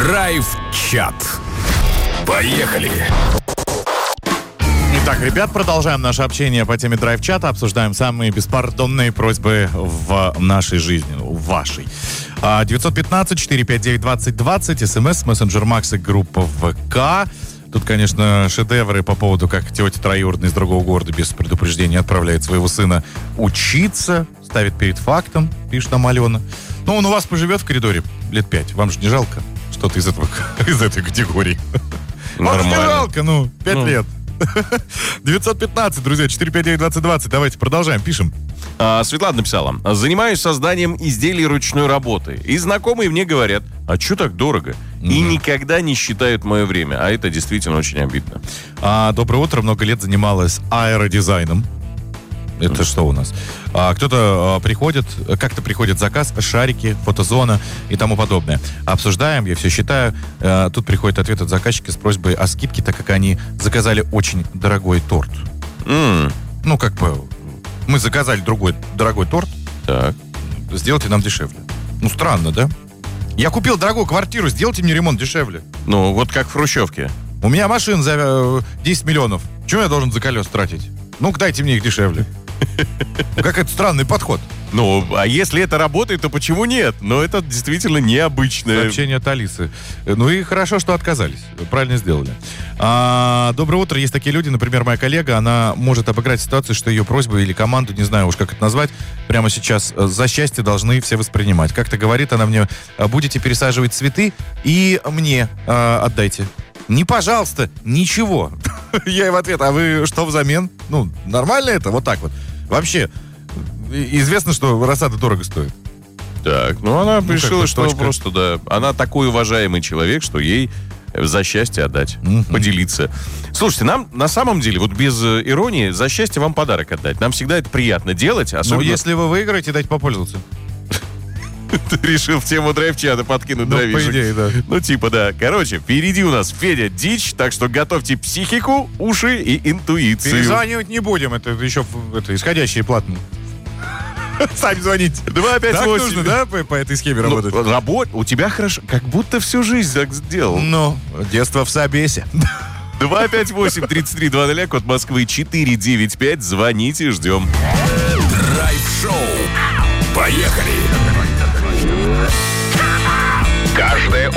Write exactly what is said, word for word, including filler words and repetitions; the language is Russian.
Драйв-чат. Поехали! Итак, ребят, продолжаем наше общение по теме драйв-чата. Обсуждаем самые беспардонные просьбы в нашей жизни, ну, в вашей. девятьсот пятнадцать четыреста пятьдесят девять двадцать двадцать, смс, мессенджер Макс и группа ВК. Тут, конечно, шедевры по поводу, как тетя троюродная из другого города без предупреждения отправляет своего сына учиться, ставит перед фактом, пишет нам Алена. Ну, он у вас поживет в коридоре лет пять. Вам же не жалко что-то из этого, из этой категории? Вам же не жалко, ну, пять ну. лет. девятьсот пятнадцать, друзья, четыреста пятьдесят девять двадцать двадцать. Давайте продолжаем, пишем. А, Светлана написала: занимаюсь созданием изделий ручной работы. И знакомые мне говорят: а что так дорого? Mm-hmm. И никогда не считают мое время. А это действительно очень обидно. а, Доброе утро, много лет занималась аэродизайном. Это mm-hmm. что у нас? А, кто-то а, приходит, как-то приходит заказ, шарики, фотозона и тому подобное. Обсуждаем, я все считаю. А, тут приходит ответ от заказчика с просьбой о скидке, так как они заказали очень дорогой торт. Mm. Ну, как бы, мы заказали другой дорогой торт. Так. Сделайте нам дешевле. Ну, странно, да? Я купил дорогую квартиру, сделайте мне ремонт дешевле. Ну, вот как в Хрущевке. У меня машин за десять миллионов. Чего я должен за колес тратить? Ну-ка, дайте мне их дешевле. Какой-то странный подход. Ну, а если это работает, то почему нет? Но это действительно необычное. Сообщение от Алисы. Ну и хорошо, что отказались. Правильно сделали. А, доброе утро. Есть такие люди, например, моя коллега, она может обыграть ситуацию, что ее просьбу или команду, не знаю уж как это назвать, прямо сейчас за счастье должны все воспринимать. Как-то говорит она мне: будете пересаживать цветы и мне а, отдайте. Не пожалуйста, ничего. Я ей в ответ: а вы что взамен? Ну, нормально это? Вот так вот. Вообще, известно, что рассада дорого стоит. Так, ну она ну, решила, что точка. просто, да, она такой уважаемый человек, что ей за счастье отдать, mm-hmm. поделиться. Слушайте, нам на самом деле, вот без иронии, за счастье вам подарок отдать. Нам всегда это приятно делать. Особенно... Ну, если вы выиграете, дайте попользоваться. Ты решил в тему драйв-чата подкинуть ну, дровишек. по идее, да. Ну, типа, да. Короче, впереди у нас Федя Дичь, так что готовьте психику, уши и интуицию. Перезванивать не будем, это еще это, исходящие платные. Сами звоните. два пять восемь. Так нужно, да, по, по этой схеме работать? Ну, работ... У тебя хорошо, как будто всю жизнь так сделал. Ну, детство в собесе. два пять восемь тридцать три двадцать, код Москвы четыре девять пять. Звоните, ждем. Драйв-шоу. Поехали! Каждое